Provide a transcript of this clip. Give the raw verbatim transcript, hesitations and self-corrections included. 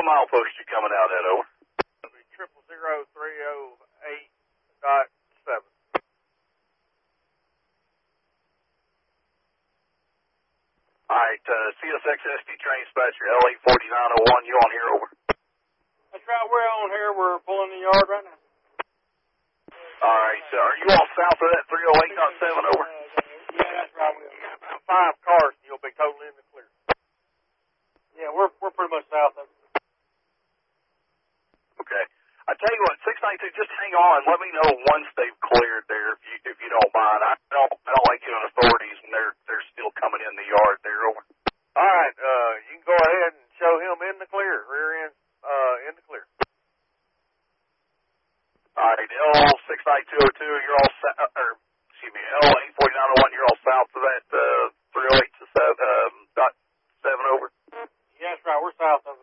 milepost you coming out at, over? It'll be triple zero three oh eight dot seven. All right, uh, C S X S D train dispatcher, L eight forty-nine oh one, you on here, over? That's right, we're on here. We're pulling the yard right now. All right, so are you all south of that three oh eight dot seven, over? Yeah, that's right. We're five cars, and you'll be totally in the clear. Yeah, we're we're pretty much south of it. Okay. I tell you what, six ninety-two, just hang on. Let me know once they've cleared there, if you if you don't mind. I don't I don't like giving authorities when they're they're still coming in the yard there, over. All right, uh, you can go ahead and show him in the clear, rear end, uh, in the clear. All right, L six ninety-two oh two, you're all south, or excuse me, L eight forty-nine oh one, you're all south of that uh, three oh eight to seven, um, dot seven, over. Yeah, that's right. We're south of